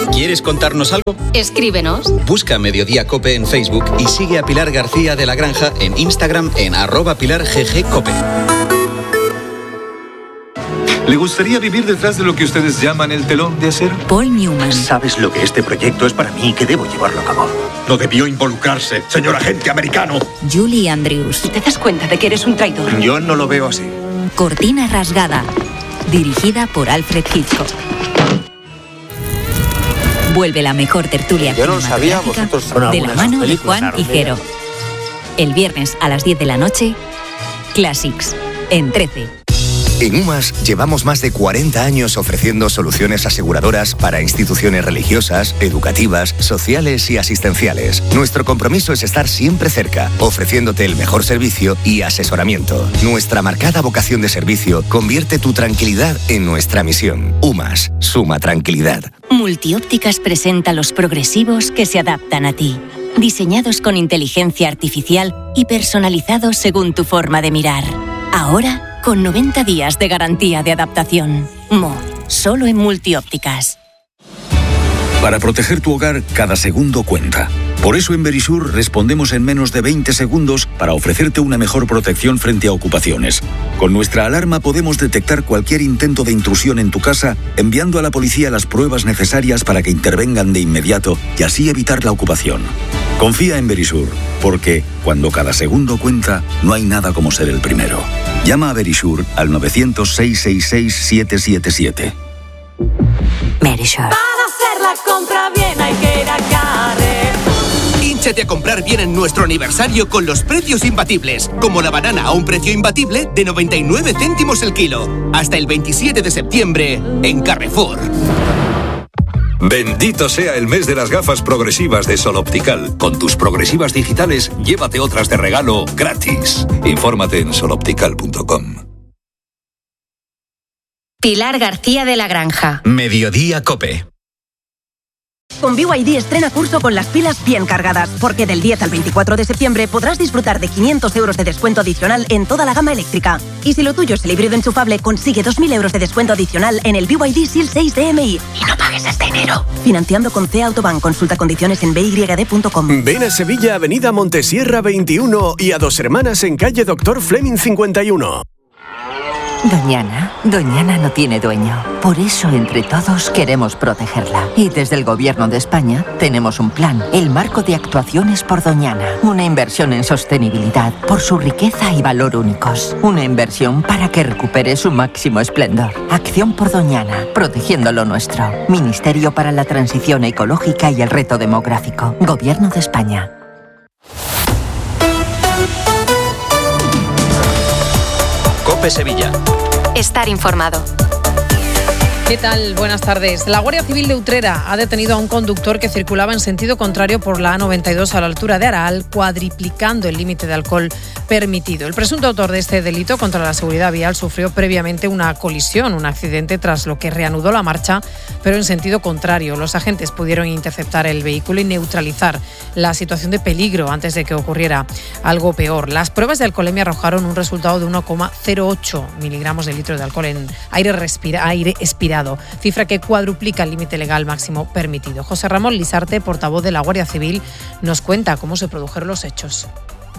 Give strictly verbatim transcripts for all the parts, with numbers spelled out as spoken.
¿Quieres contarnos algo? Escríbenos. Busca Mediodía Cope en Facebook y sigue a Pilar García de la Granja en Instagram en arroba Pilar G G Cope. ¿Le gustaría vivir detrás de lo que ustedes llaman el telón de acero? Paul Newman. ¿Sabes lo que este proyecto es para mí y que debo llevarlo a cabo? No debió involucrarse, señor agente americano. Julie Andrews. ¿Te das cuenta de que eres un traidor? Yo no lo veo así. Cortina rasgada. Dirigida por Alfred Hitchcock. Vuelve la mejor tertulia Yo no sabía, vosotros de la mano de Juan y Jero. El viernes a las diez de la noche, Classics, en trece. En UMAS llevamos más de cuarenta años ofreciendo soluciones aseguradoras para instituciones religiosas, educativas, sociales y asistenciales. Nuestro compromiso es estar siempre cerca, ofreciéndote el mejor servicio y asesoramiento. Nuestra marcada vocación de servicio convierte tu tranquilidad en nuestra misión. UMAS, suma tranquilidad. Multiópticas presenta los progresivos que se adaptan a ti. Diseñados con inteligencia artificial y personalizados según tu forma de mirar. Ahora, con noventa días de garantía de adaptación. Mo, solo en Multiópticas. Para proteger tu hogar, cada segundo cuenta. Por eso en Verisur respondemos en menos de veinte segundos para ofrecerte una mejor protección frente a ocupaciones. Con nuestra alarma podemos detectar cualquier intento de intrusión en tu casa, enviando a la policía las pruebas necesarias para que intervengan de inmediato y así evitar la ocupación. Confía en Verisur, porque cuando cada segundo cuenta, no hay nada como ser el primero. Llama a Verisur al novecientos, seiscientos sesenta y seis, siete siete siete. Verisur. Para hacer la compra bien hay que ir a Carrefour. Hínchate a comprar bien en nuestro aniversario con los precios imbatibles, como la banana a un precio imbatible de noventa y nueve céntimos el kilo. Hasta el veintisiete de septiembre en Carrefour. Bendito sea el mes de las gafas progresivas de Sol Optical. Con tus progresivas digitales, llévate otras de regalo gratis. Infórmate en sol optical punto com. Pilar García de la Granja. Mediodía Cope. Con B Y D estrena curso con las pilas bien cargadas, porque del diez al veinticuatro de septiembre podrás disfrutar de quinientos euros de descuento adicional en toda la gama eléctrica. Y si lo tuyo es el híbrido enchufable, consigue dos mil euros de descuento adicional en el B Y D S I L seis D M I. Y no pagues este enero. Financiando con C Autobank. Consulta condiciones en b y d punto com. Ven a Sevilla, Avenida Montesierra veintiuno y a Dos Hermanas en calle Doctor Fleming cincuenta y uno. Doñana, Doñana no tiene dueño. Por eso, entre todos, queremos protegerla. Y desde el Gobierno de España tenemos un plan, el Marco de Actuaciones por Doñana. Una inversión en sostenibilidad por su riqueza y valor únicos. Una inversión para que recupere su máximo esplendor. Acción por Doñana, protegiendo lo nuestro. Ministerio para la Transición Ecológica y el Reto Demográfico. Gobierno de España. Cope Sevilla. Estar informado. ¿Qué tal? Buenas tardes. La Guardia Civil de Utrera ha detenido a un conductor que circulaba en sentido contrario por la A noventa y dos a la altura de Araal, cuadriplicando el límite de alcohol permitido. El presunto autor de este delito contra la seguridad vial sufrió previamente una colisión, un accidente, tras lo que reanudó la marcha, pero en sentido contrario. Los agentes pudieron interceptar el vehículo y neutralizar la situación de peligro antes de que ocurriera algo peor. Las pruebas de alcoholemia arrojaron un resultado de uno coma cero ocho miligramos de litro de alcohol en aire, respira, aire expirado, cifra que cuadruplica el límite legal máximo permitido. José Ramón Lisarte, portavoz de la Guardia Civil, nos cuenta cómo se produjeron los hechos.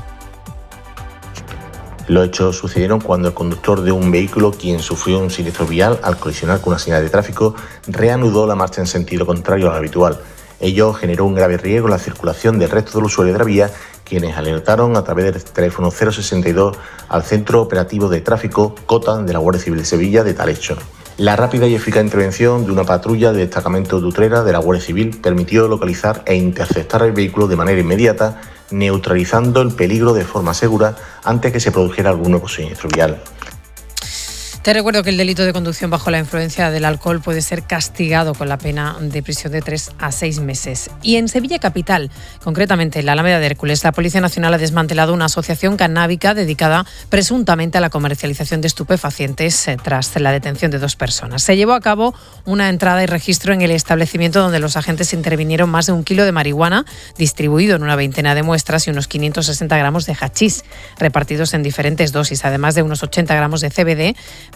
Los hechos sucedieron cuando el conductor de un vehículo, quien sufrió un siniestro vial al colisionar con una señal de tráfico, reanudó la marcha en sentido contrario al habitual. Ello generó un grave riesgo en la circulación del resto de los usuarios de la vía, quienes alertaron a través del teléfono cero sesenta y dos al Centro Operativo de Tráfico COTA de la Guardia Civil de Sevilla de tal hecho. La rápida y eficaz intervención de una patrulla de destacamento de Utrera de la Guardia Civil permitió localizar e interceptar el vehículo de manera inmediata, neutralizando el peligro de forma segura antes que se produjera algún nuevo siniestro vial. Te recuerdo que el delito de conducción bajo la influencia del alcohol puede ser castigado con la pena de prisión de tres a seis meses. Y en Sevilla capital, concretamente en la Alameda de Hércules, la Policía Nacional ha desmantelado una asociación canábica dedicada presuntamente a la comercialización de estupefacientes eh, tras la detención de dos personas. Se llevó a cabo una entrada y registro en el establecimiento donde los agentes intervinieron más de un kilo de marihuana distribuido en una veintena de muestras y unos quinientos sesenta gramos de hachís repartidos en diferentes dosis, además de unos ochenta gramos de C B D,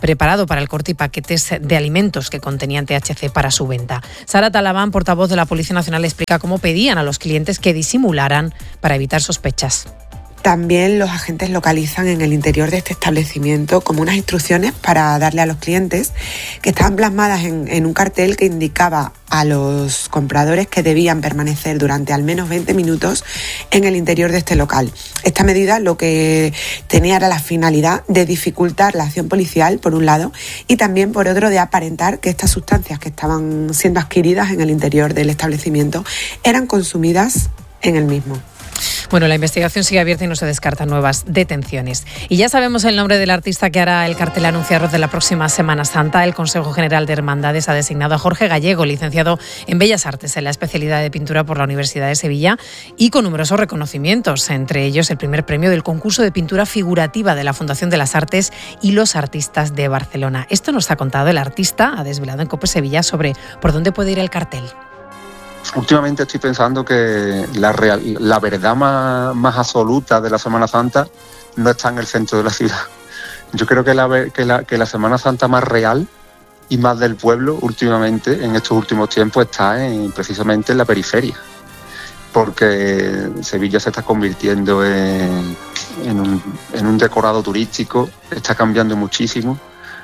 preparado para el corte y paquetes de alimentos que contenían T H C para su venta. Sara Talabán, portavoz de la Policía Nacional, explica cómo pedían a los clientes que disimularan para evitar sospechas. También los agentes localizan en el interior de este establecimiento como unas instrucciones para darle a los clientes, que estaban plasmadas en, en un cartel que indicaba a los compradores que debían permanecer durante al menos veinte minutos en el interior de este local. Esta medida lo que tenía era la finalidad de dificultar la acción policial, por un lado, y también por otro de aparentar que estas sustancias que estaban siendo adquiridas en el interior del establecimiento eran consumidas en el mismo. Bueno, la investigación sigue abierta y no se descartan nuevas detenciones. Y ya sabemos el nombre del artista que hará el cartel anunciado de la próxima Semana Santa. El Consejo General de Hermandades ha designado a Jorge Gallego, licenciado en Bellas Artes en la especialidad de pintura por la Universidad de Sevilla y con numerosos reconocimientos, entre ellos el primer premio del concurso de pintura figurativa de la Fundación de las Artes y los Artistas de Barcelona. Esto nos ha contado el artista, ha desvelado en COPE Sevilla sobre por dónde puede ir el cartel. Últimamente estoy pensando que la, real, la verdad más, más absoluta de la Semana Santa no está en el centro de la ciudad. Yo creo que la, que, la, que la Semana Santa más real y más del pueblo últimamente, en estos últimos tiempos, está en, precisamente en la periferia. Porque Sevilla se está convirtiendo en, en, un, en un decorado turístico, está cambiando muchísimo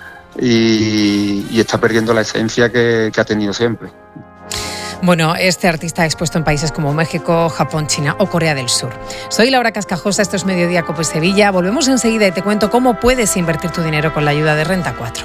y, y está perdiendo la esencia que, que ha tenido siempre. Bueno, este artista ha expuesto en países como México, Japón, China o Corea del Sur. Soy Laura Cascajosa, esto es Mediodía COPE Sevilla. Volvemos enseguida y te cuento cómo puedes invertir tu dinero con la ayuda de Renta cuatro.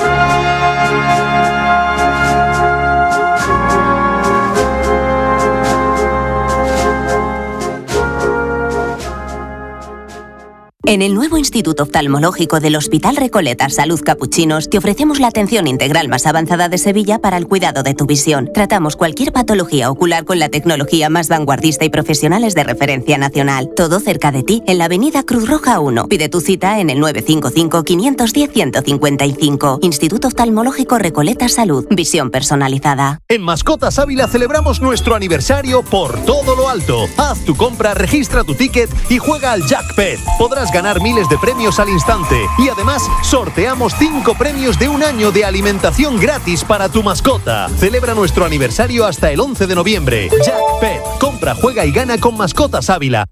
En el nuevo Instituto Oftalmológico del Hospital Recoletas Salud Capuchinos te ofrecemos la atención integral más avanzada de Sevilla para el cuidado de tu visión. Tratamos cualquier patología ocular con la tecnología más vanguardista y profesionales de referencia nacional. Todo cerca de ti, en la avenida Cruz Roja uno. Pide tu cita en el nueve cinco cinco, cinco uno cero, uno cinco cinco. Instituto Oftalmológico Recoletas Salud. Visión personalizada. En Mascotas Ávila celebramos nuestro aniversario por todo lo alto. Haz tu compra, registra tu ticket y juega al Jackpet. Podrás ganar miles de premios al instante y además sorteamos cinco premios de un año de alimentación gratis para tu mascota. Celebra nuestro aniversario hasta el once de noviembre. Jackpet. Compra, juega y gana con Mascotas Ávila.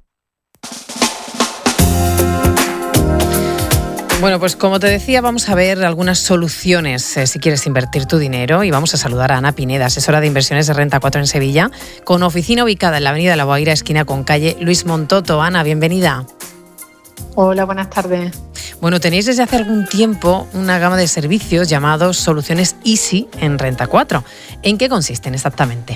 Bueno, pues como te decía, vamos a ver algunas soluciones eh, si quieres invertir tu dinero y vamos a saludar a Ana Pineda, asesora de inversiones de Renta cuatro en Sevilla, con oficina ubicada en la avenida La Boaira, esquina con calle Luis Montoto. Ana, bienvenida. Hola, buenas tardes. Bueno, tenéis desde hace algún tiempo una gama de servicios llamados Soluciones Easy en Renta cuatro. ¿En qué consisten exactamente?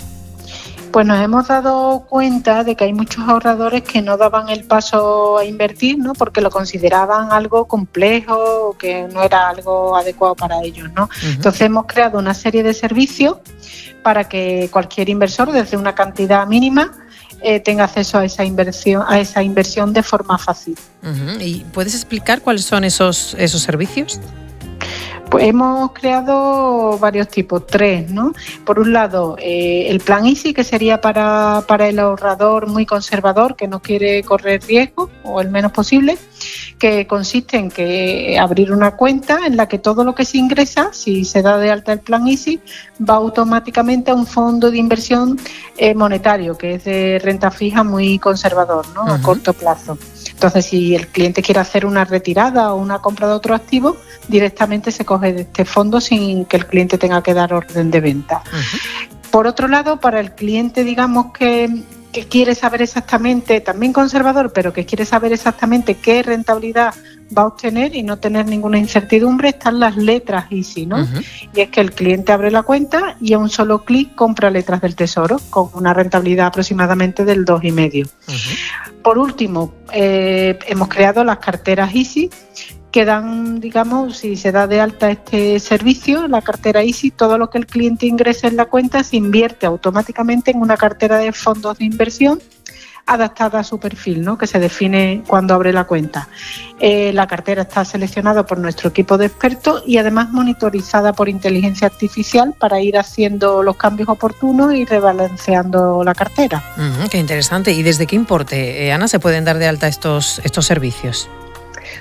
Pues nos hemos dado cuenta de que hay muchos ahorradores que no daban el paso a invertir, ¿no? Porque lo consideraban algo complejo o que no era algo adecuado para ellos, ¿no? Uh-huh. Entonces hemos creado una serie de servicios para que cualquier inversor, desde una cantidad mínima, Eh, tenga acceso a esa inversión a esa inversión de forma fácil. Uh-huh. ¿Y puedes explicar cuáles son esos esos servicios? Pues hemos creado varios tipos, tres, ¿no? Por un lado, eh, el plan Easy, que sería para, para el ahorrador muy conservador que no quiere correr riesgo o el menos posible, que consiste en que abrir una cuenta en la que todo lo que se ingresa, si se da de alta el plan Easy, va automáticamente a un fondo de inversión eh, monetario, que es de renta fija muy conservador, ¿no? Uh-huh. A corto plazo. Entonces, si el cliente quiere hacer una retirada o una compra de otro activo, directamente se coge de este fondo sin que el cliente tenga que dar orden de venta. Uh-huh. Por otro lado, para el cliente, digamos que, que quiere saber exactamente, también conservador, pero que quiere saber exactamente qué rentabilidad va a obtener y no tener ninguna incertidumbre, están las letras Easy, ¿no? Uh-huh. Y es que el cliente abre la cuenta y a un solo clic compra letras del Tesoro con una rentabilidad aproximadamente del dos coma cinco. Uh-huh. Por último, eh, hemos creado las carteras Easy, que dan, digamos, si se da de alta este servicio, la cartera Easy, todo lo que el cliente ingrese en la cuenta se invierte automáticamente en una cartera de fondos de inversión adaptada a su perfil, ¿no? Que se define cuando abre la cuenta. Eh, la cartera está seleccionada por nuestro equipo de expertos y además monitorizada por inteligencia artificial para ir haciendo los cambios oportunos y rebalanceando la cartera. Uh-huh, qué interesante. ¿Y desde qué importe, eh, Ana, se pueden dar de alta estos, estos servicios?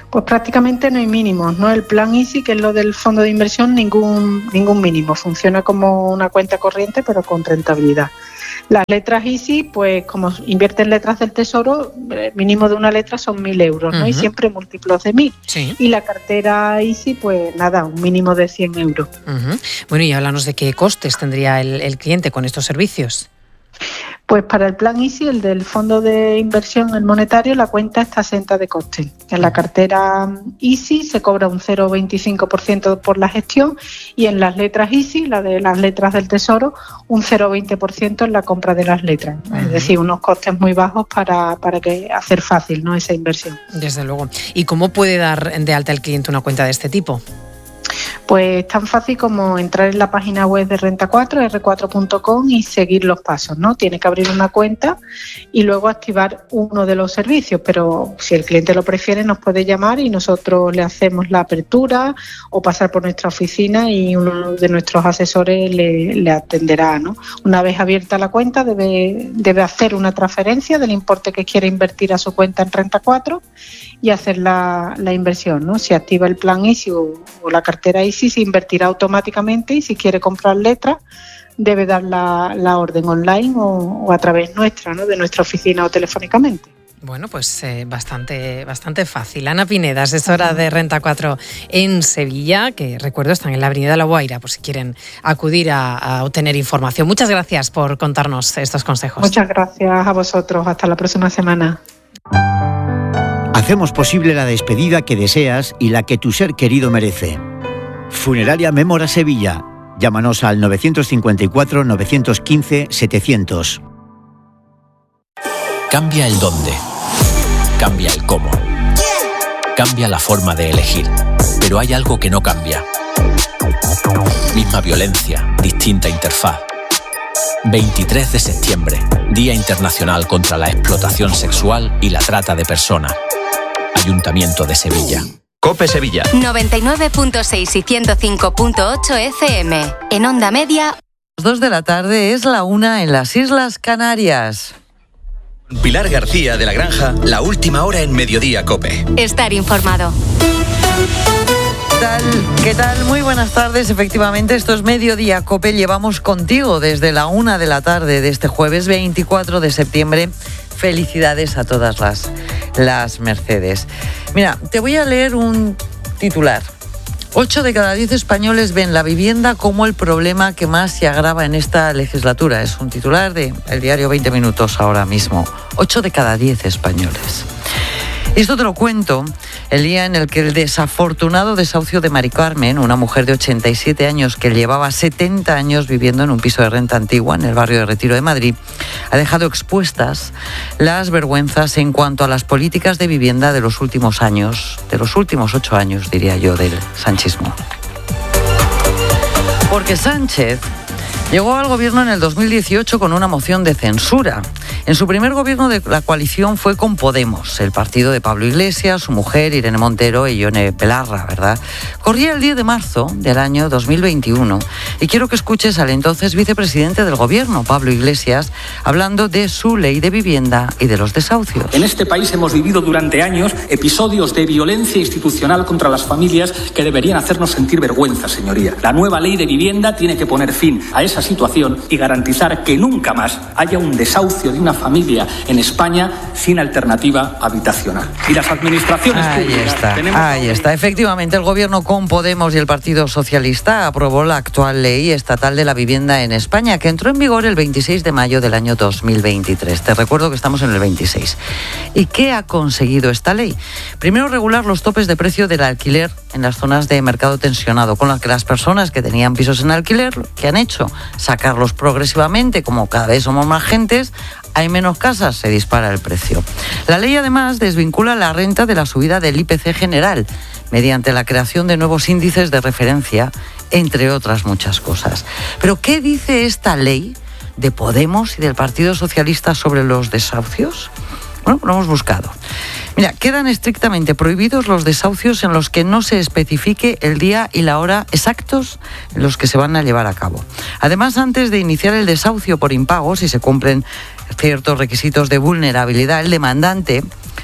Pues prácticamente no hay mínimos, ¿no? El plan Easy, que es lo del fondo de inversión, ningún, ningún mínimo. Funciona como una cuenta corriente, pero con rentabilidad. Las letras Easy, pues como invierten letras del Tesoro, el mínimo de una letra son mil euros, ¿no? Uh-huh. Y siempre múltiplos de mil. Sí. Y la cartera Easy, pues nada, un mínimo de cien euros. Uh-huh. Bueno, y háblanos de qué costes tendría el, el cliente con estos servicios. Pues para el plan Easy, el del fondo de inversión, el monetario, la cuenta está exenta de coste. En la cartera Easy se cobra un cero coma veinticinco por ciento por la gestión y en las letras Easy, la de las letras del Tesoro, un cero coma veinte por ciento en la compra de las letras. Uh-huh. Es decir, unos costes muy bajos para, para que hacer fácil, ¿no?, esa inversión. Desde luego. ¿Y cómo puede dar de alta el cliente una cuenta de este tipo? Pues tan fácil como entrar en la página web de Renta cuatro, erre cuatro punto com, y seguir los pasos, ¿no? Tiene que abrir una cuenta y luego activar uno de los servicios, pero si el cliente lo prefiere nos puede llamar y nosotros le hacemos la apertura o pasar por nuestra oficina y uno de nuestros asesores le, le atenderá, ¿no? Una vez abierta la cuenta debe, debe hacer una transferencia del importe que quiere invertir a su cuenta en Renta cuatro y hacer la, la inversión, ¿no? Si activa el plan Easy o, o la cartera Easy, se invertirá automáticamente y si quiere comprar letras debe dar la, la orden online o, o a través nuestra, ¿no?, de nuestra oficina o telefónicamente. Bueno, pues eh, bastante, bastante fácil. Ana Pineda, asesora de Renta cuatro en Sevilla, que recuerdo están en la Avenida La Guaira, por si quieren acudir a, a obtener información. Muchas gracias por contarnos estos consejos. Muchas gracias a vosotros. Hasta la próxima semana. Hacemos posible la despedida que deseas y la que tu ser querido merece. Funeraria Mémora Sevilla. Llámanos al nueve cinco cuatro, nueve uno cinco, setecientos. Cambia el dónde. Cambia el cómo. Cambia la forma de elegir. Pero hay algo que no cambia. Misma violencia, distinta interfaz. veintitrés de septiembre, Día Internacional contra la Explotación Sexual y la Trata de Personas. Ayuntamiento de Sevilla. COPE Sevilla. noventa y nueve punto seis y ciento cinco punto ocho F M. En onda media. Las dos de la tarde es la una en las Islas Canarias. Pilar García de la Granja, la última hora en Mediodía COPE. Estar informado. ¿Qué tal? ¿Qué tal? Muy buenas tardes. Efectivamente, esto es Mediodía COPE. Llevamos contigo desde la una de la tarde de este jueves veinticuatro de septiembre. Felicidades a todas las, las Mercedes. Mira, te voy a leer un titular. Ocho de cada diez españoles ven la vivienda como el problema que más se agrava en esta legislatura. Es un titular de El Diario veinte minutos ahora mismo. Ocho de cada diez españoles. Esto te lo cuento el día en el que el desafortunado desahucio de Mari Carmen, una mujer de ochenta y siete años que llevaba setenta años viviendo en un piso de renta antigua en el barrio de Retiro de Madrid, ha dejado expuestas las vergüenzas en cuanto a las políticas de vivienda de los últimos años, de los últimos ocho años, diría yo, del sanchismo. Porque Sánchez llegó al gobierno en el dos mil dieciocho con una moción de censura. En su primer gobierno de la coalición fue con Podemos, el partido de Pablo Iglesias, su mujer Irene Montero y Ione Belarra, ¿verdad? Corría el diez de marzo del año dos mil veintiuno y quiero que escuches al entonces vicepresidente del gobierno, Pablo Iglesias, hablando de su ley de vivienda y de los desahucios. En este país hemos vivido durante años episodios de violencia institucional contra las familias que deberían hacernos sentir vergüenza, señoría. La nueva ley de vivienda tiene que poner fin a esa situación y garantizar que nunca más haya un desahucio de una familia en España sin alternativa habitacional. Y las administraciones ahí públicas... Está, tenemos... Ahí está. Efectivamente, el gobierno con Podemos y el Partido Socialista aprobó la actual ley estatal de la vivienda en España, que entró en vigor el veintiséis de mayo del año dos mil veintitrés. Te recuerdo que estamos en el veintiséis. ¿Y qué ha conseguido esta ley? Primero, regular los topes de precio del alquiler en las zonas de mercado tensionado, con las que las personas que tenían pisos en alquiler, ¿qué han hecho? Sacarlos progresivamente, como cada vez somos más gentes, hay menos casas, se dispara el precio. La ley además desvincula la renta de la subida del I P C general, mediante la creación de nuevos índices de referencia, entre otras muchas cosas. Pero ¿qué dice esta ley de Podemos y del Partido Socialista sobre los desahucios? Bueno, lo hemos buscado. Mira, quedan estrictamente prohibidos los desahucios en los que no se especifique el día y la hora exactos en los que se van a llevar a cabo. Además, antes de iniciar el desahucio por impago, si se cumplen ciertos requisitos de vulnerabilidad, el demandante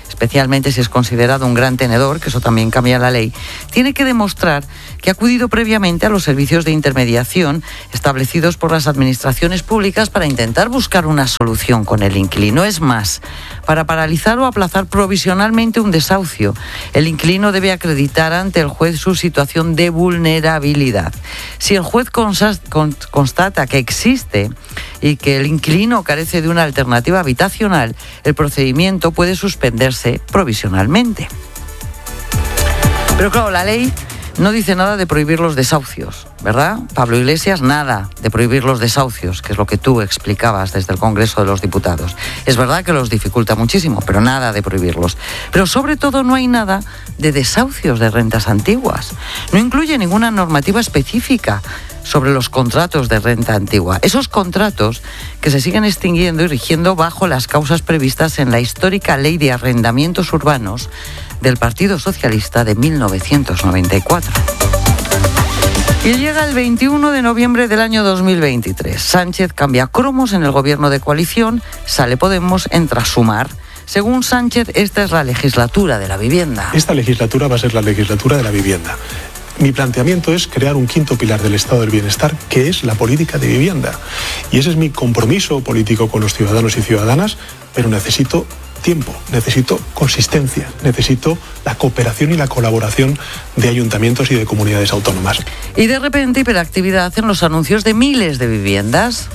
especialmente si es considerado un gran tenedor, que eso también cambia la ley, tiene que demostrar que ha acudido previamente a los servicios de intermediación establecidos por las administraciones públicas para intentar buscar una solución con el inquilino. Es más, para paralizar o aplazar provisionalmente un desahucio, el inquilino debe acreditar ante el juez su situación de vulnerabilidad. Si el juez constata que existe y que el inquilino carece de una alternativa habitacional, el procedimiento puede suspenderse provisionalmente. Pero claro, la ley no dice nada de prohibir los desahucios, ¿verdad? Pablo Iglesias, nada de prohibir los desahucios, que es lo que tú explicabas desde el Congreso de los Diputados. Es verdad que los dificulta muchísimo, pero nada de prohibirlos. Pero sobre todo no hay nada de desahucios de rentas antiguas. No incluye ninguna normativa específica sobre los contratos de renta antigua. Esos contratos que se siguen extinguiendo y rigiendo bajo las causas previstas en la histórica Ley de Arrendamientos Urbanos del Partido Socialista de mil novecientos noventa y cuatro. Y llega el veintiuno de noviembre del año dos mil veintitrés. Sánchez cambia cromos en el gobierno de coalición, sale Podemos, entra Sumar. Según Sánchez, esta es la legislatura de la vivienda. Esta legislatura va a ser la legislatura de la vivienda. Mi planteamiento es crear un quinto pilar del estado del bienestar, que es la política de vivienda. Y ese es mi compromiso político con los ciudadanos y ciudadanas, pero necesito tiempo, necesito consistencia, necesito la cooperación y la colaboración de ayuntamientos y de comunidades autónomas. Y de repente, hiperactividad en los anuncios de miles de viviendas.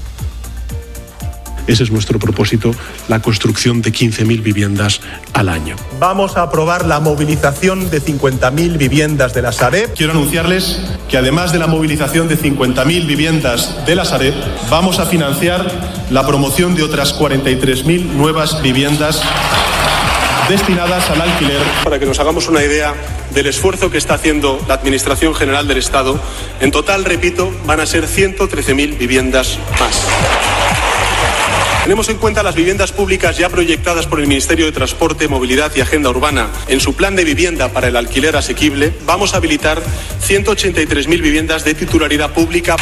Ese es nuestro propósito, la construcción de quince mil viviendas al año. Vamos a aprobar la movilización de cincuenta mil viviendas de la Sareb. Quiero anunciarles que además de la movilización de cincuenta mil viviendas de la Sareb, vamos a financiar la promoción de otras cuarenta y tres mil nuevas viviendas destinadas al alquiler. Para que nos hagamos una idea del esfuerzo que está haciendo la Administración General del Estado, en total, repito, van a ser ciento trece mil viviendas más. Tenemos en cuenta las viviendas públicas ya proyectadas por el Ministerio de Transporte, Movilidad y Agenda Urbana en su plan de vivienda para el alquiler asequible. Vamos a habilitar ciento ochenta y tres mil viviendas de titularidad pública.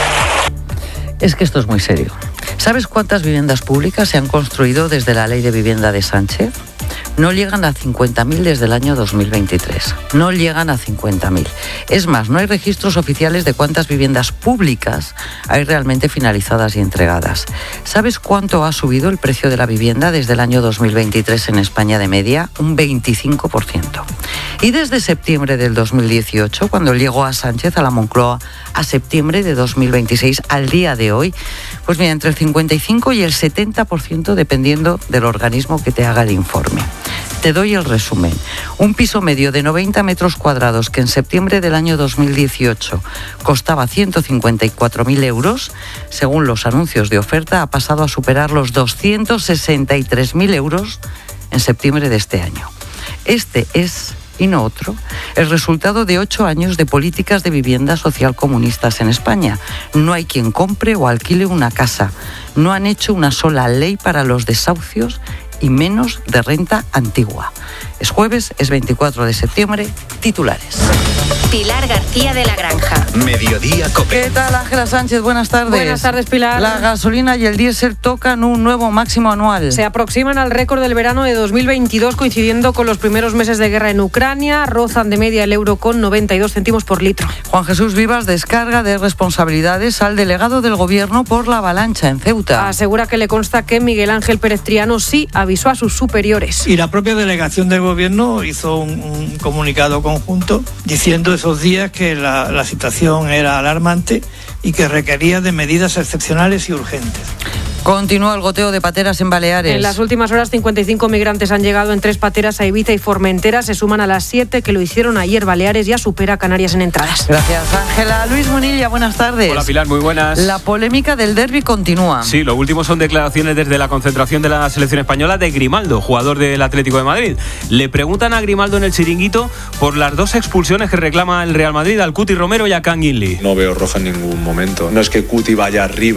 Es que esto es muy serio. ¿Sabes cuántas viviendas públicas se han construido desde la Ley de Vivienda de Sánchez? No llegan a cincuenta mil desde el año dos mil veintitrés. No llegan a cincuenta mil. Es más, no hay registros oficiales de cuántas viviendas públicas hay realmente finalizadas y entregadas. ¿Sabes cuánto ha subido el precio de la vivienda desde el año dos mil veintitrés en España de media? Un veinticinco por ciento. Y desde septiembre del dos mil dieciocho, cuando llegó a Sánchez a la Moncloa, a septiembre de dos mil veintiséis, al día de hoy, pues mira, entre el cincuenta y cinco y el setenta por ciento dependiendo del organismo que te haga el informe. Te doy el resumen. Un piso medio de noventa metros cuadrados que en septiembre del año dos mil dieciocho costaba ciento cincuenta y cuatro mil euros, según los anuncios de oferta, ha pasado a superar los doscientos sesenta y tres mil euros en septiembre de este año. Este es, y no otro, el resultado de ocho años de políticas de vivienda social comunistas en España. No hay quien compre o alquile una casa. No han hecho una sola ley para los desahucios y menos de renta antigua. Es jueves, es veinticuatro de septiembre, titulares. Pilar García de la Granja. Mediodía Cope. ¿Qué tal, Ángela Sánchez? Buenas tardes. Buenas tardes, Pilar. La gasolina y el diésel tocan un nuevo máximo anual. Se aproximan al récord del verano de dos mil veintidós, coincidiendo con los primeros meses de guerra en Ucrania. Rozan de media el euro con noventa y dos céntimos por litro. Juan Jesús Vivas descarga de responsabilidades al delegado del Gobierno por la avalancha en Ceuta. Asegura que le consta que Miguel Ángel Pérez Triano sí avisó a sus superiores. Y la propia delegación del Gobierno hizo un, un comunicado conjunto diciendo esos días que la, la situación era alarmante y que requería de medidas excepcionales y urgentes. Continúa el goteo de pateras en Baleares. En las últimas horas, cincuenta y cinco migrantes han llegado en tres pateras a Ibiza y Formentera. Se suman a las siete que lo hicieron ayer. Baleares ya supera a Canarias en entradas. Gracias, Ángela. Luis Munilla, buenas tardes. Hola, Pilar, muy buenas. La polémica del derbi continúa. Sí, lo último son declaraciones desde la concentración de la selección española de Grimaldo, jugador del Atlético de Madrid. Le preguntan a Grimaldo en el chiringuito por las dos expulsiones que reclama el Real Madrid al Cuti Romero y a Can Guinli. No veo roja en ningún momento. No es que Cuti vaya arriba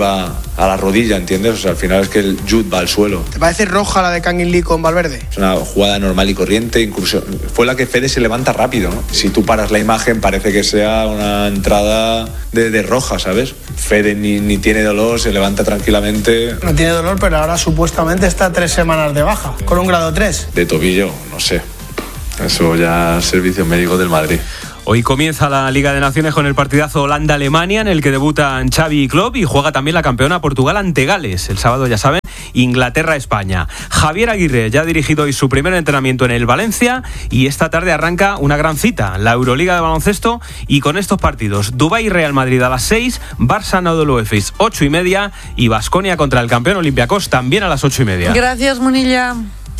a la rodilla, ¿entiendes? O sea, al final es que el Jude va al suelo. ¿Te parece roja la de Kangin Lee con Valverde? Es una jugada normal y corriente, incluso fue la que Fede se levanta rápido, ¿no? Si tú paras la imagen parece que sea una entrada de, de roja, ¿sabes? Fede ni, ni tiene dolor, se levanta tranquilamente. No tiene dolor, pero ahora supuestamente está tres semanas de baja, con un grado tres. De tobillo, no sé. Eso ya servicio médico del Madrid. Hoy comienza la Liga de Naciones con el partidazo Holanda-Alemania, en el que debutan Xavi y Klopp, y juega también la campeona Portugal ante Gales. El sábado, ya saben, Inglaterra-España. Javier Aguirre ya ha dirigido hoy su primer entrenamiento en el Valencia, y esta tarde arranca una gran cita, la Euroliga de baloncesto, y con estos partidos: Dubái-Real Madrid a las seis, Barça-Anadolu Efes ocho y media, y Baskonia contra el campeón Olympiacos también a las ocho y media. Gracias, Munilla.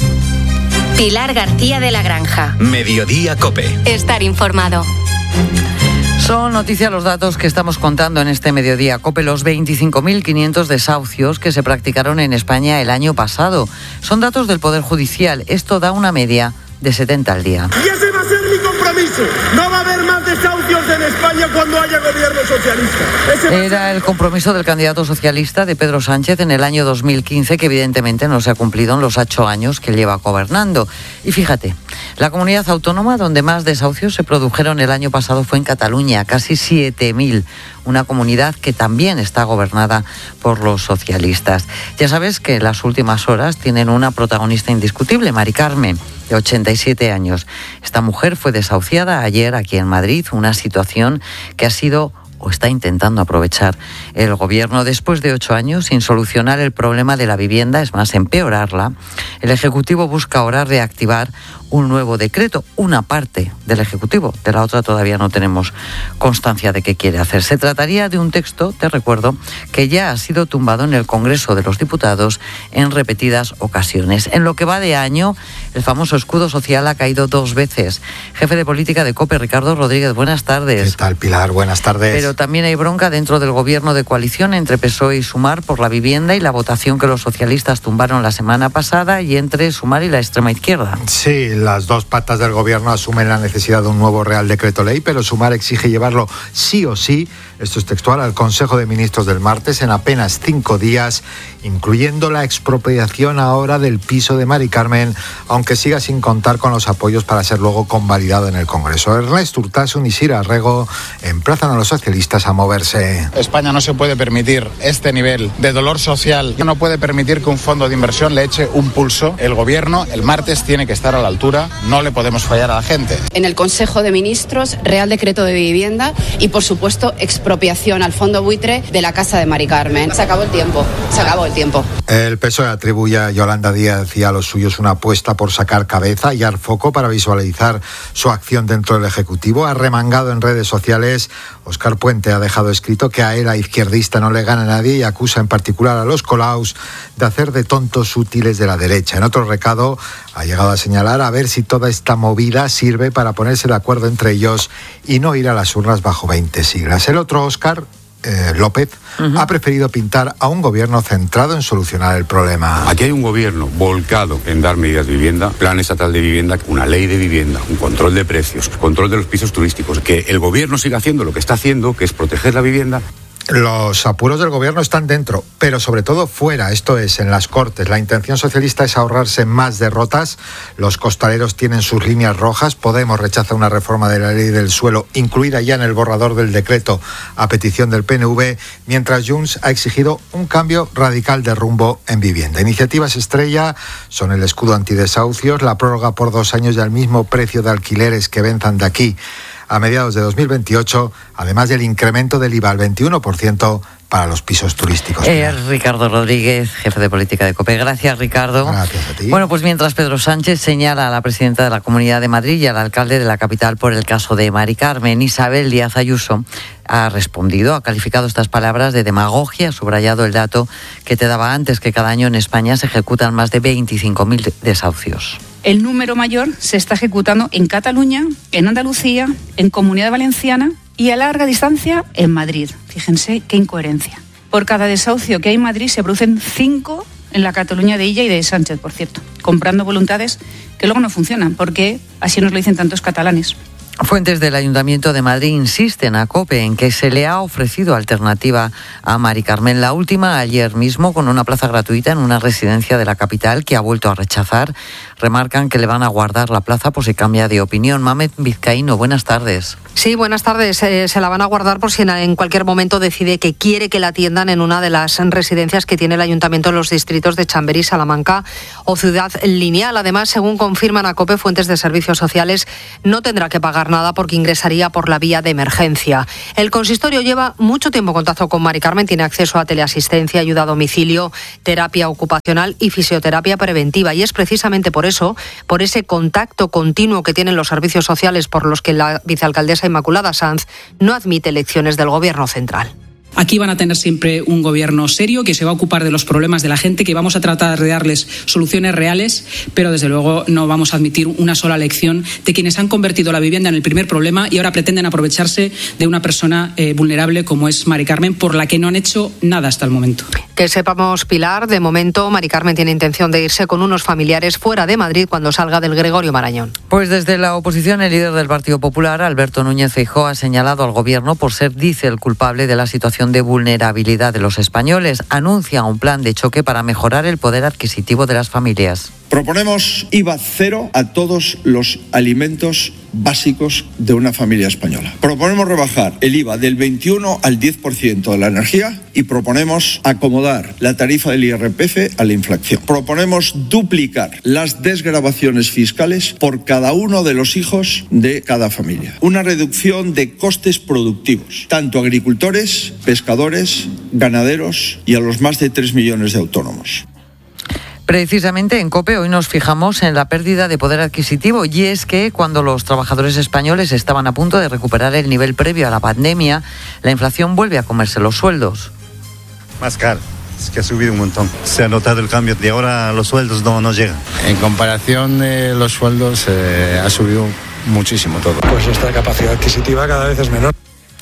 Pilar García de la Granja. Mediodía COPE. Estar informado. Son noticia los datos que estamos contando en este Mediodía COPE, los veinticinco mil quinientos desahucios que se practicaron en España el año pasado. Son datos del Poder Judicial. Esto da una media de setenta al día. Y ese va a ser mi compromiso. No va a haber más desahucios en España cuando haya gobierno socialista. Era el compromiso del candidato socialista de Pedro Sánchez en el año dos mil quince, que evidentemente no se ha cumplido en los ocho años que lleva gobernando. Y fíjate, la comunidad autónoma donde más desahucios se produjeron el año pasado fue en Cataluña, casi siete mil. Una comunidad que también está gobernada por los socialistas. Ya sabes que las últimas horas tienen una protagonista indiscutible, Mari Carmen, de ochenta y siete años. Esta mujer fue desahuciada ayer aquí en Madrid, una situación que ha sido o está intentando aprovechar el gobierno después de ocho años sin solucionar el problema de la vivienda, es más, empeorarla. El Ejecutivo busca ahora reactivar un nuevo decreto, una parte del Ejecutivo, de la otra todavía no tenemos constancia de qué quiere hacer. Se trataría de un texto, te recuerdo, que ya ha sido tumbado en el Congreso de los Diputados en repetidas ocasiones. En lo que va de año, el famoso escudo social ha caído dos veces. Jefe de política de COPE, Ricardo Rodríguez, buenas tardes. ¿Qué tal, Pilar? Buenas tardes. Pero también hay bronca dentro del gobierno de coalición entre P S O E y Sumar por la vivienda y la votación que los socialistas tumbaron la semana pasada, y entre Sumar y la extrema izquierda. Sí, las dos patas del gobierno asumen la necesidad de un nuevo Real Decreto Ley, pero Sumar exige llevarlo sí o sí, esto es textual, al Consejo de Ministros del martes en apenas cinco días, incluyendo la expropiación ahora del piso de Mari Carmen, aunque siga sin contar con los apoyos para ser luego convalidado en el Congreso. Ernest Urtasun y Sira Arrego emplazan a los socialistas a moverse. España no se puede permitir este nivel de dolor social, no puede permitir que un fondo de inversión le eche un pulso. El gobierno el martes tiene que estar a la altura, no le podemos fallar a la gente. En el Consejo de Ministros, Real Decreto de Vivienda y, por supuesto, expropiación al fondo buitre de la casa de Mari Carmen. Se acabó el tiempo, se acabó el tiempo. El P S O E atribuye a Yolanda Díaz y a los suyos una apuesta por sacar cabeza y dar foco para visualizar su acción dentro del Ejecutivo. Ha remangado en redes sociales. Óscar Puente ha dejado escrito que a él, a izquierdista, no le gana nadie, y acusa en particular a los Colaus de hacer de tontos útiles de la derecha. En otro recado ha llegado a señalar a ver si toda esta movida sirve para ponerse de acuerdo entre ellos y no ir a las urnas bajo veinte siglas. El otro, Óscar Eh, López, uh-huh. ha preferido pintar a un gobierno centrado en solucionar el problema. Aquí hay un gobierno volcado en dar medidas de vivienda, plan estatal de vivienda, una ley de vivienda, un control de precios, control de los pisos turísticos, que el gobierno siga haciendo lo que está haciendo, que es proteger la vivienda. Los apuros del gobierno están dentro, pero sobre todo fuera, esto es, en las Cortes. La intención socialista es ahorrarse más derrotas. Los costaleros tienen sus líneas rojas. Podemos rechaza una reforma de la ley del suelo, incluida ya en el borrador del decreto a petición del P N V, mientras Junts ha exigido un cambio radical de rumbo en vivienda. Iniciativas estrella son el escudo antidesahucios, la prórroga por dos años y al mismo precio de alquileres que venzan de aquí a mediados de dos mil veintiocho, además del incremento del I V A al veintiuno por ciento para los pisos turísticos. Eh, Ricardo Rodríguez, jefe de política de COPE. Gracias, Ricardo. Gracias a ti. Bueno, pues mientras Pedro Sánchez señala a la presidenta de la Comunidad de Madrid y al alcalde de la capital por el caso de Mari Carmen, Isabel Díaz Ayuso ha respondido, ha calificado estas palabras de demagogia, ha subrayado el dato que te daba antes, que cada año en España se ejecutan más de veinticinco mil desahucios. El número mayor se está ejecutando en Cataluña, en Andalucía, en Comunidad Valenciana y a larga distancia en Madrid. Fíjense qué incoherencia. Por cada desahucio que hay en Madrid se producen cinco en la Cataluña de Illa y de Sánchez, por cierto, comprando voluntades que luego no funcionan, porque así nos lo dicen tantos catalanes. Fuentes del Ayuntamiento de Madrid insisten a COPE en que se le ha ofrecido alternativa a Mari Carmen. La última ayer mismo con una plaza gratuita en una residencia de la capital que ha vuelto a rechazar. Remarcan que le van a guardar la plaza por si cambia de opinión. Mamet Vizcaíno, buenas tardes. Sí, buenas tardes. Eh, se la van a guardar por si en, en cualquier momento decide que quiere que la atiendan en una de las residencias que tiene el Ayuntamiento en los distritos de Chamberí, Salamanca o Ciudad Lineal. Además, según confirman a COPE fuentes de servicios sociales, no tendrá que pagar nada porque ingresaría por la vía de emergencia. El consistorio lleva mucho tiempo en contacto con Mari Carmen, tiene acceso a teleasistencia, ayuda a domicilio, terapia ocupacional y fisioterapia preventiva. Y es precisamente por eso, por ese contacto continuo que tienen los servicios sociales por los que la vicealcaldesa Inmaculada Sanz no admite elecciones del Gobierno central. Aquí van a tener siempre un gobierno serio que se va a ocupar de los problemas de la gente, que vamos a tratar de darles soluciones reales, pero desde luego no vamos a admitir una sola lección de quienes han convertido la vivienda en el primer problema y ahora pretenden aprovecharse de una persona eh, vulnerable como es Mari Carmen, por la que no han hecho nada hasta el momento. Que sepamos, Pilar, de momento Mari Carmen tiene intención de irse con unos familiares fuera de Madrid cuando salga del Gregorio Marañón. Pues desde la oposición, el líder del Partido Popular, Alberto Núñez Feijóo, ha señalado al Gobierno por ser, dice, el culpable de la situación de vulnerabilidad de los españoles. Anuncia un plan de choque para mejorar el poder adquisitivo de las familias. Proponemos I V A cero a todos los alimentos básicos de una familia española. Proponemos rebajar el I V A del veintiuno al diez por ciento de la energía y proponemos acomodar la tarifa del I R P F a la inflación. Proponemos duplicar las desgravaciones fiscales por cada uno de los hijos de cada familia. Una reducción de costes productivos, tanto a agricultores, pescadores, ganaderos y a los más de tres millones de autónomos. Precisamente en COPE hoy nos fijamos en la pérdida de poder adquisitivo, y es que cuando los trabajadores españoles estaban a punto de recuperar el nivel previo a la pandemia, la inflación vuelve a comerse los sueldos. Más caro, es que ha subido un montón. Se ha notado el cambio y ahora los sueldos no, no llegan. En comparación de los sueldos eh, ha subido muchísimo todo. Pues nuestra capacidad adquisitiva cada vez es menor.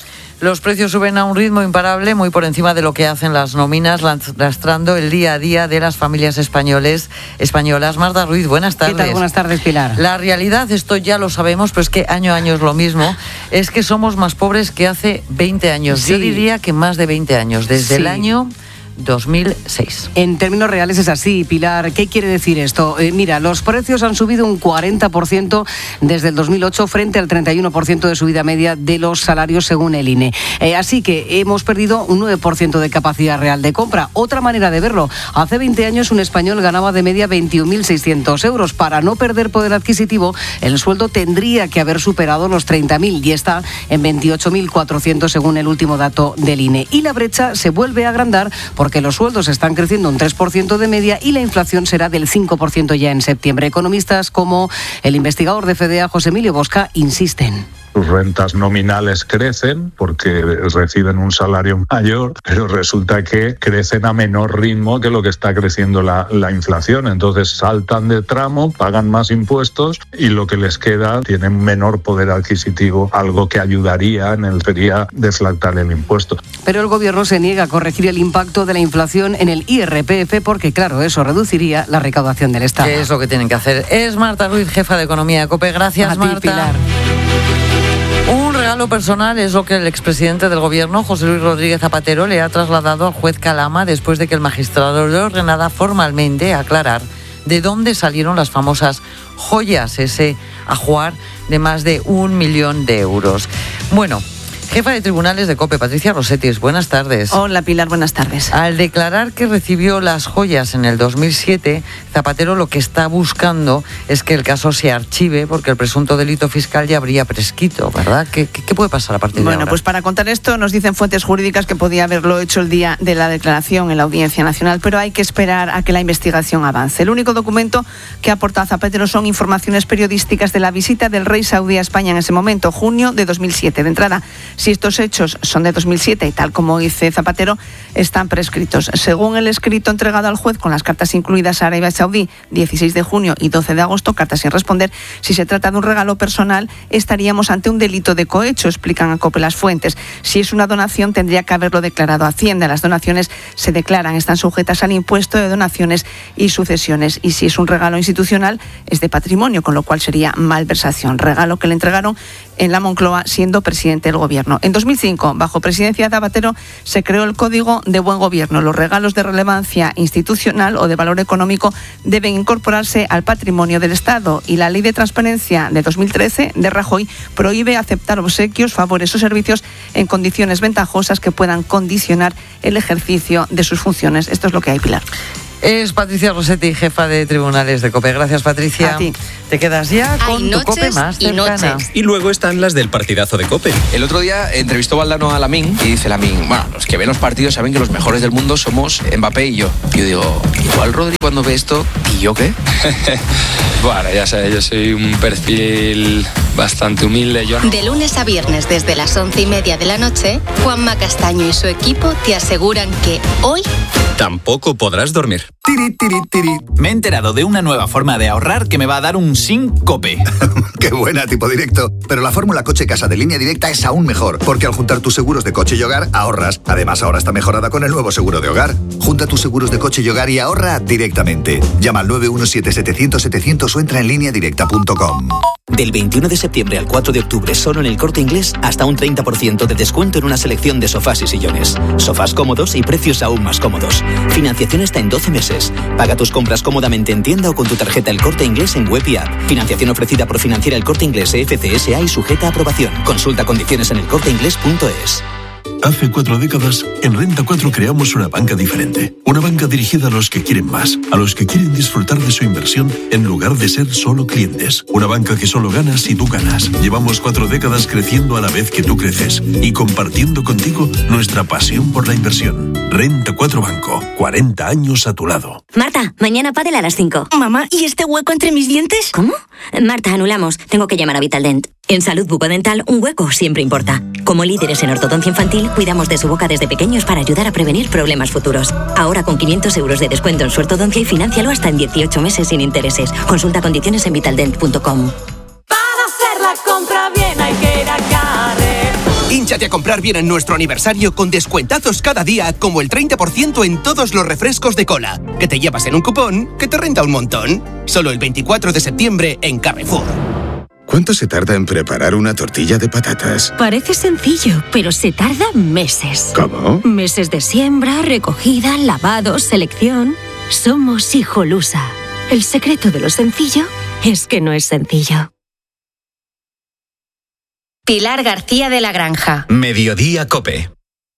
Los precios suben a un ritmo imparable, muy por encima de lo que hacen las nóminas, lastrando el día a día de las familias españoles, españolas. Marta Ruiz, buenas tardes. ¿Qué tal? Buenas tardes, Pilar. La realidad, esto ya lo sabemos, pero es que año a año es lo mismo, es que somos más pobres que hace veinte años. Sí. Yo diría que más de veinte años, desde sí. el año dos mil seis. En términos reales es así, Pilar. ¿Qué quiere decir esto? Eh, mira, los precios han subido un cuarenta por ciento desde el dos mil ocho frente al treinta y uno por ciento de subida media de los salarios según el I N E. Eh, así que hemos perdido un nueve por ciento de capacidad real de compra. Otra manera de verlo, hace veinte años un español ganaba de media veintiún mil seiscientos euros. Para no perder poder adquisitivo, el sueldo tendría que haber superado los treinta mil y está en veintiocho mil cuatrocientos según el último dato del I N E. Y la brecha se vuelve a agrandar porque que los sueldos están creciendo un tres por ciento de media y la inflación será del cinco por ciento ya en septiembre. Economistas como el investigador de FEDEA, José Emilio Bosca, insisten. Sus rentas nominales crecen porque reciben un salario mayor, pero resulta que crecen a menor ritmo que lo que está creciendo la, la inflación. Entonces saltan de tramo, pagan más impuestos y lo que les queda tiene un menor poder adquisitivo, algo que ayudaría en el sería deflactar el impuesto. Pero el gobierno se niega a corregir el impacto de la inflación en el I R P F porque, claro, eso reduciría la recaudación del Estado. ¿Qué es lo que tienen que hacer? Es Marta Ruiz, jefa de Economía de COPE. Gracias, a Marta. Ti, Pilar. Un regalo personal es lo que el expresidente del Gobierno, José Luis Rodríguez Zapatero, le ha trasladado al juez Calama después de que el magistrado le ordenara formalmente aclarar de dónde salieron las famosas joyas, ese ajuar de más de un millón de euros. Bueno, jefa de tribunales de COPE, Patricia Rosetis, buenas tardes. Hola, Pilar, buenas tardes. Al declarar que recibió las joyas en el dos mil siete, Zapatero lo que está buscando es que el caso se archive porque el presunto delito fiscal ya habría prescrito, ¿verdad? ¿Qué, qué, qué puede pasar a partir bueno, de ahora? Bueno, pues para contar esto nos dicen fuentes jurídicas que podía haberlo hecho el día de la declaración en la Audiencia Nacional, pero hay que esperar a que la investigación avance. El único documento que aporta Zapatero son informaciones periodísticas de la visita del rey saudí a España en ese momento, junio de dos mil siete. De entrada, si estos hechos son de dos mil siete y tal como dice Zapatero, están prescritos. Según el escrito entregado al juez con las cartas incluidas a Arabia Saudí, dieciséis de junio y doce de agosto, cartas sin responder, si se trata de un regalo personal, estaríamos ante un delito de cohecho, explican a COPE las fuentes. Si es una donación, tendría que haberlo declarado a Hacienda. Las donaciones se declaran, están sujetas al impuesto de donaciones y sucesiones. Y si es un regalo institucional, es de patrimonio, con lo cual sería malversación. Regalo que le entregaron en la Moncloa siendo presidente del gobierno. En dos mil cinco, bajo presidencia de Zapatero, se creó el Código de Buen Gobierno. Los regalos de relevancia institucional o de valor económico deben incorporarse al patrimonio del Estado, y la Ley de Transparencia de dos mil trece de Rajoy prohíbe aceptar obsequios, favores o servicios en condiciones ventajosas que puedan condicionar el ejercicio de sus funciones. Esto es lo que hay, Pilar. Es Patricia Rossetti, jefa de tribunales de COPE. Gracias, Patricia. A ti. Te quedas ya con Hay tu COPE noches más y cercana. noches. Y luego están las del partidazo de COPE. El otro día entrevistó Valdano a Lamin y dice Lamin, bueno, los que ven los partidos saben que los mejores del mundo somos Mbappé y yo. Y yo digo, igual Rodri cuando ve esto, ¿y yo qué? Bueno, ya sabes, yo soy un perfil bastante humilde. Yo no... De lunes a viernes desde las once y media de la noche, Juanma Castaño y su equipo te aseguran que hoy tampoco podrás dormir. Tiri, tiri, tiri. Me he enterado de una nueva forma de ahorrar que me va a dar un sin COPE. Qué buena, tipo directo. Pero la fórmula Coche Casa de Línea Directa es aún mejor, porque al juntar tus seguros de coche y hogar, ahorras. Además, ahora está mejorada con el nuevo seguro de hogar. Junta tus seguros de coche y hogar y ahorra directamente. Llama al nueve uno siete setecientos setecientos o entra en línea directa punto com. Del veintiuno de septiembre al cuatro de octubre, solo en El Corte Inglés, hasta un treinta por ciento de descuento en una selección de sofás y sillones. Sofás cómodos y precios aún más cómodos. Financiación hasta en doce meses. Paga tus compras cómodamente en tienda o con tu tarjeta El Corte Inglés en web y app. Financiación ofrecida por Financiera El Corte Inglés E F C S A y sujeta a aprobación. Consulta condiciones en el corte inglés punto es. Hace cuatro décadas, en Renta cuatro creamos una banca diferente. Una banca dirigida a los que quieren más, a los que quieren disfrutar de su inversión en lugar de ser solo clientes. Una banca que solo gana si tú ganas. Llevamos cuatro décadas creciendo a la vez que tú creces y compartiendo contigo nuestra pasión por la inversión. Renta cuatro Banco, cuarenta años a tu lado. Marta, mañana pádel a las cinco. Mamá, ¿y este hueco entre mis dientes? ¿Cómo? Marta, anulamos. Tengo que llamar a Vitaldent. En salud bucodental, un hueco siempre importa. Como líderes en ortodoncia infantil, cuidamos de su boca desde pequeños para ayudar a prevenir problemas futuros. Ahora con quinientos euros de descuento en su ortodoncia y financialo hasta en dieciocho meses sin intereses. Consulta condiciones en vitaldent punto com. Para hacer la compra bien hay que ir a Carrefour. Hínchate a comprar bien en nuestro aniversario con descuentazos cada día, como el treinta por ciento en todos los refrescos de cola, que te llevas en un cupón que te renta un montón. Solo el veinticuatro de septiembre en Carrefour. ¿Cuánto se tarda en preparar una tortilla de patatas? Parece sencillo, pero se tarda meses. ¿Cómo? Meses de siembra, recogida, lavado, selección. Somos Hijolusa. El secreto de lo sencillo es que no es sencillo. Pilar García de la Granja. Mediodía COPE.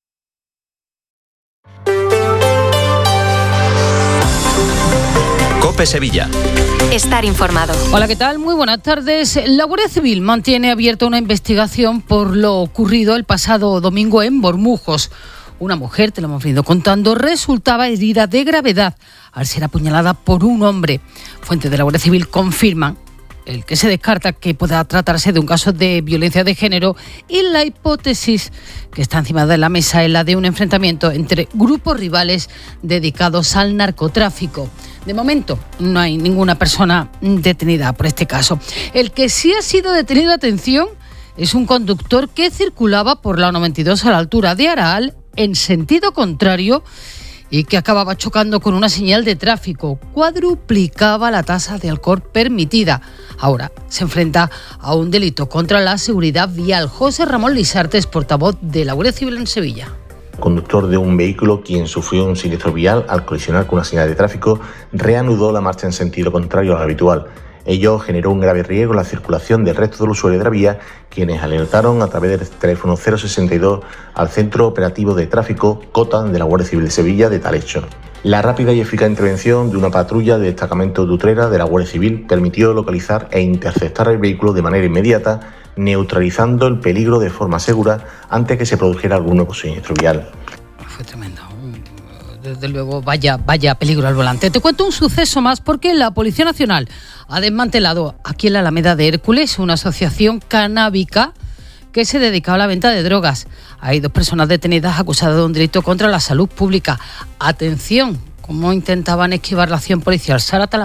COPE Sevilla. Estar informado. Hola, ¿qué tal? Muy buenas tardes. La Guardia Civil mantiene abierta una investigación por lo ocurrido el pasado domingo en Bormujos. Una mujer, te lo hemos venido contando, resultaba herida de gravedad al ser apuñalada por un hombre. Fuentes de la Guardia Civil confirman el que se descarta que pueda tratarse de un caso de violencia de género, y la hipótesis que está encima de la mesa es la de un enfrentamiento entre grupos rivales dedicados al narcotráfico. De momento no hay ninguna persona detenida por este caso. El que sí ha sido detenido, atención, es un conductor que circulaba por la noventa y dos a la altura de Araal en sentido contrario y que acababa chocando con una señal de tráfico. Cuadruplicaba la tasa de alcohol permitida. Ahora se enfrenta a un delito contra la seguridad vial. José Ramón Lisartes, portavoz de la Guardia Civil en Sevilla. Conductor de un vehículo quien sufrió un siniestro vial al colisionar con una señal de tráfico reanudó la marcha en sentido contrario al habitual. Ello generó un grave riesgo en la circulación del resto de los usuarios de la vía, quienes alertaron a través del teléfono cero sesenta y dos al Centro Operativo de Tráfico COTA de la Guardia Civil de Sevilla de tal hecho. La rápida y eficaz intervención de una patrulla de destacamento de Utrera de la Guardia Civil permitió localizar e interceptar el vehículo de manera inmediata, neutralizando el peligro de forma segura antes que se produjera algún nuevo siniestro vial. Fue tremendo. Desde luego, vaya, vaya peligro al volante. Te cuento un suceso más porque la Policía Nacional ha desmantelado aquí en la Alameda de Hércules una asociación canábica que se dedicaba a la venta de drogas. Hay dos personas detenidas acusadas de un delito contra la salud pública. Atención, cómo intentaban esquivar la acción policial. Sara Talabán.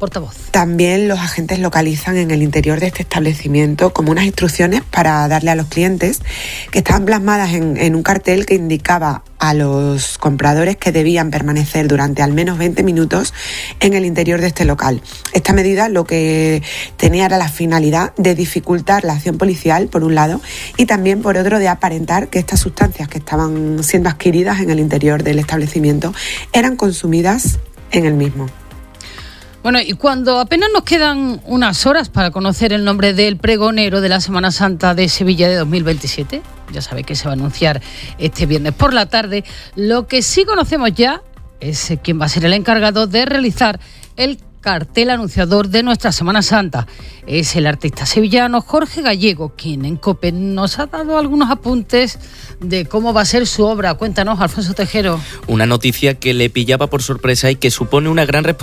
portavoz. También los agentes localizan en el interior de este establecimiento como unas instrucciones para darle a los clientes, que estaban plasmadas en, en un cartel que indicaba a los compradores que debían permanecer durante al menos veinte minutos en el interior de este local. Esta medida lo que tenía era la finalidad de dificultar la acción policial, por un lado, y también por otro de aparentar que estas sustancias que estaban siendo adquiridas en el interior del establecimiento eran consumidas en el mismo. Bueno, y cuando apenas nos quedan unas horas para conocer el nombre del pregonero de la Semana Santa de Sevilla de dos mil veintisiete, ya sabe que se va a anunciar este viernes por la tarde, lo que sí conocemos ya es quién va a ser el encargado de realizar el cartel anunciador de nuestra Semana Santa. Es el artista sevillano Jorge Gallego, quien en COPE nos ha dado algunos apuntes de cómo va a ser su obra. Cuéntanos, Alfonso Tejero. Una noticia que le pillaba por sorpresa y que supone una gran responsabilidad